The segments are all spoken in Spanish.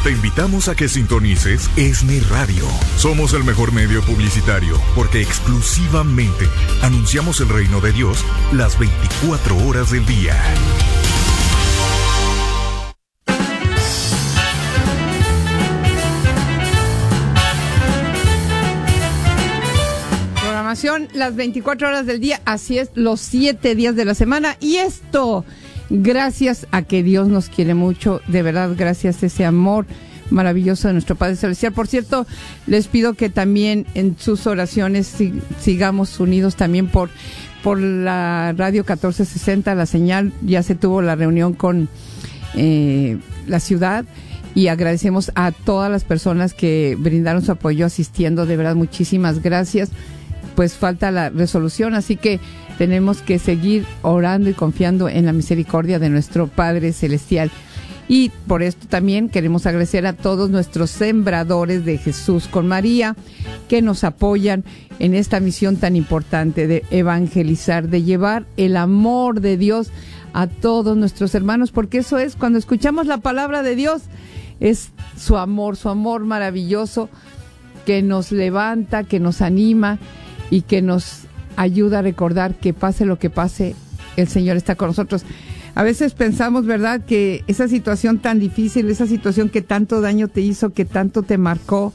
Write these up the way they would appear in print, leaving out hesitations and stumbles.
Te invitamos a que sintonices ESNE Radio. Somos el mejor medio publicitario porque exclusivamente anunciamos el reino de Dios las 24 horas del día. Programación las 24 horas del día, así es, los 7 días de la semana. Y esto, gracias a que Dios nos quiere mucho, de verdad, gracias a ese amor maravilloso de nuestro Padre Celestial. Por cierto, les pido que también en sus oraciones sigamos unidos también por la radio 1460, la señal. Ya se tuvo la reunión con la ciudad y agradecemos a todas las personas que brindaron su apoyo asistiendo, de verdad, muchísimas gracias. Pues falta la resolución, así que tenemos que seguir orando y confiando en la misericordia de nuestro Padre Celestial. Y por esto también queremos agradecer a todos nuestros sembradores de Jesús con María que nos apoyan en esta misión tan importante de evangelizar, de llevar el amor de Dios a todos nuestros hermanos, porque eso es, cuando escuchamos la palabra de Dios, es su amor maravilloso que nos levanta, que nos anima y que nos ayuda a recordar que pase lo que pase, el Señor está con nosotros. A veces pensamos, ¿verdad?, que esa situación tan difícil, esa situación que tanto daño te hizo, que tanto te marcó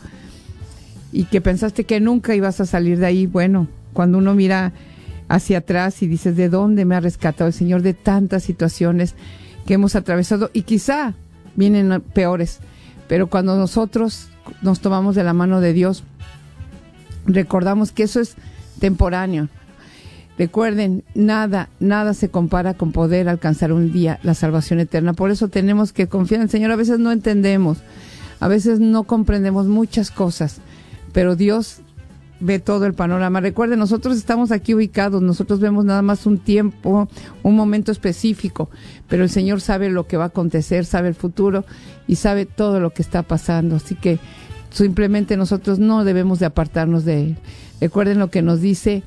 y que pensaste que nunca ibas a salir de ahí. Bueno, cuando uno mira hacia atrás y dices, ¿de dónde me ha rescatado el Señor de tantas situaciones que hemos atravesado? Y quizá vienen peores, pero cuando nosotros nos tomamos de la mano de Dios, recordamos que eso es temporáneo. Recuerden, nada se compara con poder alcanzar un día la salvación eterna. Por eso tenemos que confiar en el Señor. A veces no entendemos, a veces no comprendemos muchas cosas, pero Dios ve todo el panorama. Recuerden, nosotros estamos aquí ubicados, nosotros vemos nada más un tiempo, un momento específico, pero el Señor sabe lo que va a acontecer, sabe el futuro y sabe todo lo que está pasando. Así que simplemente nosotros no debemos de apartarnos de Él. Recuerden lo que nos dice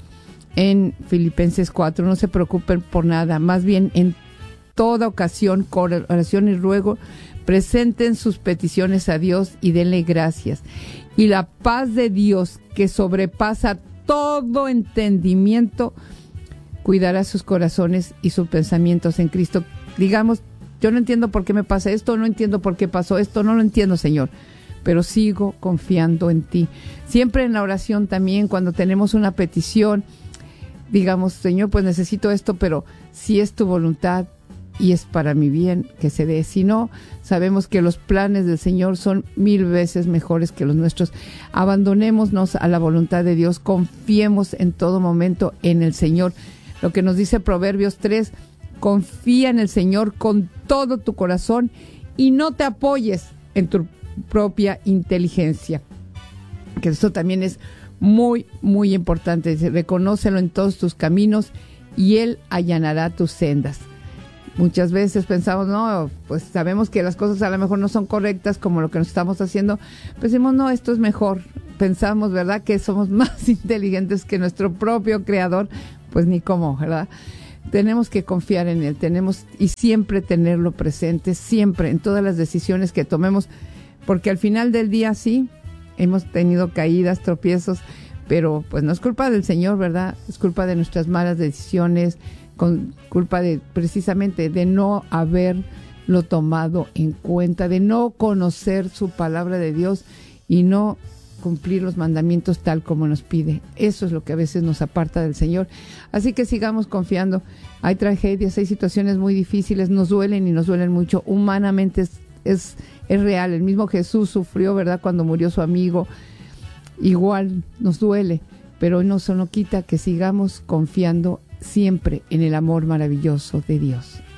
en Filipenses 4, no se preocupen por nada, más bien en toda ocasión, con oración y ruego, presenten sus peticiones a Dios y denle gracias. Y la paz de Dios, que sobrepasa todo entendimiento, cuidará sus corazones y sus pensamientos en Cristo. Digamos, yo no entiendo por qué me pasa esto, no entiendo por qué pasó esto, no lo entiendo, Señor, pero sigo confiando en ti. Siempre en la oración también, cuando tenemos una petición, digamos, Señor, pues necesito esto, pero si es tu voluntad y es para mi bien, que se dé. Si no, sabemos que los planes del Señor son 1000 veces mejores que los nuestros. Abandonémonos a la voluntad de Dios, confiemos en todo momento en el Señor. Lo que nos dice Proverbios 3, confía en el Señor con todo tu corazón y no te apoyes en tu propia inteligencia. Que esto también es muy, muy importante. Reconócelo en todos tus caminos y Él allanará tus sendas. Muchas veces pensamos, no, pues sabemos que las cosas a lo mejor no son correctas como lo que nos estamos haciendo. Pues decimos, no, esto es mejor. Pensamos, ¿verdad?, que somos más inteligentes que nuestro propio Creador. Pues ni cómo, ¿verdad? Tenemos que confiar en Él, tenemos y siempre tenerlo presente, siempre, en todas las decisiones que tomemos, porque al final del día sí, hemos tenido caídas, tropiezos, pero pues no es culpa del Señor, ¿verdad? Es culpa de nuestras malas decisiones, culpa de precisamente de no haberlo tomado en cuenta, de no conocer su palabra de Dios y no cumplir los mandamientos tal como nos pide. Eso es lo que a veces nos aparta del Señor. Así que sigamos confiando. Hay tragedias, hay situaciones muy difíciles, nos duelen y nos duelen mucho. Humanamente es real. El mismo Jesús sufrió, ¿verdad?, cuando murió su amigo. Igual nos duele, pero no quita que sigamos confiando siempre en el amor maravilloso de Dios.